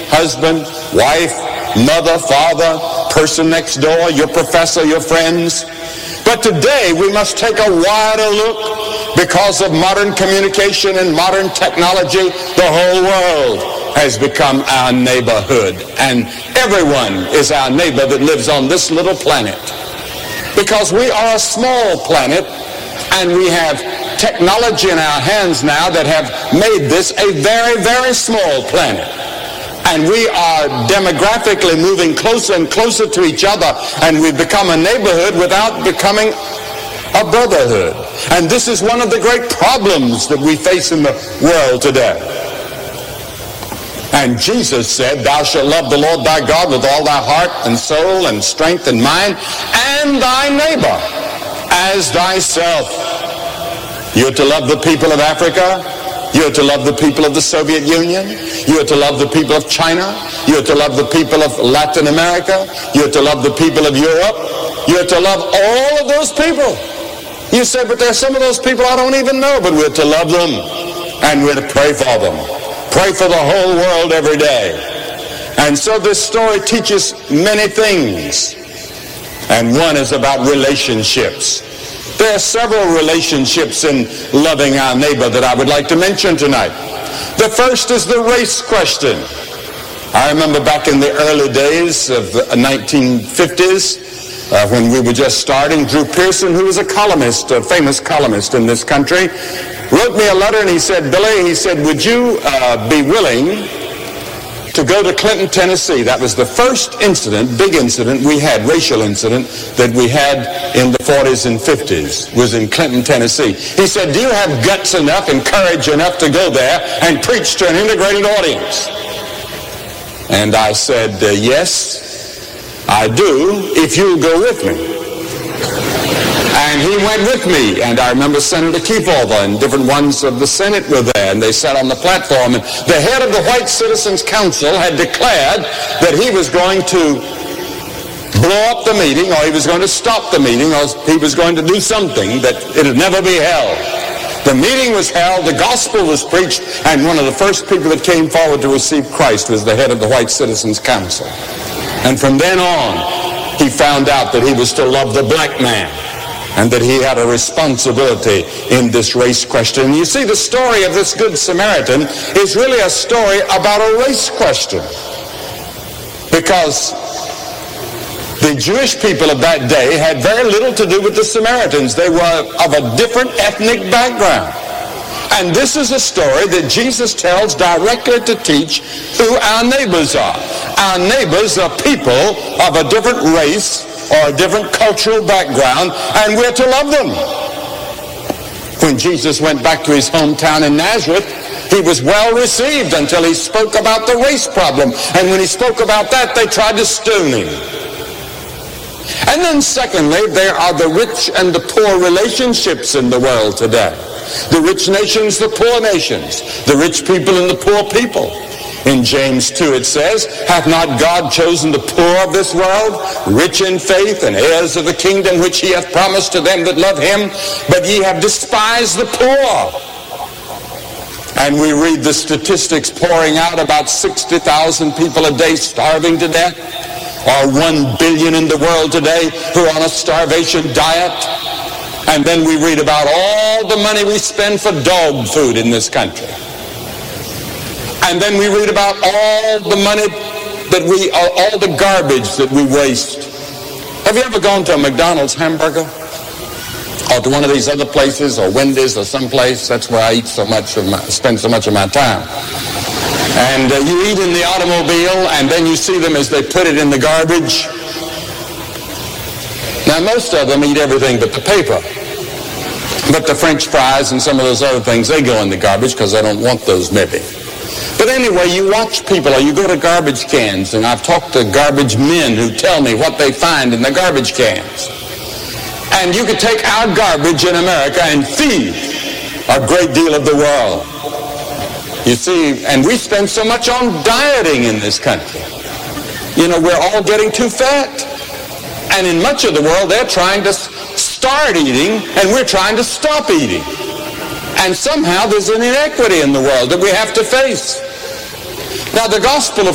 husband, wife, mother, father, person next door, your professor, your friends. But today we must take a wider look. Because of modern communication and modern technology, the whole world has become our neighborhood. And everyone is our neighbor that lives on this little planet. Because we are a small planet, and we have technology in our hands now that have made this a very, very small planet. And we are demographically moving closer and closer to each other, and we've become a neighborhood without becoming a brotherhood. And this is one of the great problems that we face in the world today. And Jesus said, thou shalt love the Lord thy God with all thy heart and soul and strength and mind, and thy neighbor as thyself. You're to love the people of Africa. You're to love the people of the Soviet Union. You're to love the people of China. You're to love the people of Latin America. You're to love the people of Europe. You're to love all of those people. You say, but there's some of those people I don't even know, but we're to love them, and we're to pray for them. Pray for the whole world every day. And so this story teaches many things. And one is about relationships. There are several relationships in loving our neighbor that I would like to mention tonight. The first is the race question. I remember back in the early days of the 1950s, when we were just starting, Drew Pearson, who was a columnist, a famous columnist in this country, wrote me a letter, and he said, Billy, he said, would you be willing to go to Clinton, Tennessee? That was the first incident, big incident we had, racial incident, that we had in the 40s and 50s, was in Clinton, Tennessee. He said, do you have guts enough and courage enough to go there and preach to an integrated audience? And I said, yes, I do, if you'll go with me. And he went with me, and I remember Senator Kefauver and different ones of the Senate were there, and they sat on the platform, and the head of the White Citizens Council had declared that he was going to blow up the meeting, or he was going to stop the meeting, or he was going to do something that it would never be held. The meeting was held, the gospel was preached, and one of the first people that came forward to receive Christ was the head of the White Citizens Council. And from then on, he found out that he was to love the black man, and that he had a responsibility in this race question. And you see, the story of this Good Samaritan is really a story about a race question. Because the Jewish people of that day had very little to do with the Samaritans. They were of a different ethnic background. And this is a story that Jesus tells directly to teach who our neighbors are. Our neighbors are people of a different race or a different cultural background, and we're to love them. When Jesus went back to his hometown in Nazareth, he was well received until he spoke about the race problem. And when he spoke about that, they tried to stone him. And then secondly, there are the rich and the poor relationships in the world today. The rich nations, the poor nations, the rich people and the poor people. In James 2 it says, hath not God chosen the poor of this world, rich in faith and heirs of the kingdom which he hath promised to them that love him? But ye have despised the poor. And we read the statistics pouring out about 60,000 people a day starving to death, or 1 billion in the world today who are on a starvation diet. And then we read about all the money we spend for dog food in this country. And then we read about all the money that all the garbage that we waste. Have you ever gone to a McDonald's hamburger? Or to one of these other places, or Wendy's, or someplace? That's where I eat so much spend so much of my time. And you eat in the automobile, and then you see them as they put it in the garbage. Now, most of them eat everything but the paper. But the French fries and some of those other things, they go in the garbage because I don't want those maybe. But anyway, you watch people, or you go to garbage cans, and I've talked to garbage men who tell me what they find in the garbage cans. And you could take our garbage in America and feed a great deal of the world. You see, and we spend so much on dieting in this country. You know, we're all getting too fat. And in much of the world, they're trying to start eating, and we're trying to stop eating. And somehow there's an inequity in the world that we have to face. Now, the gospel, of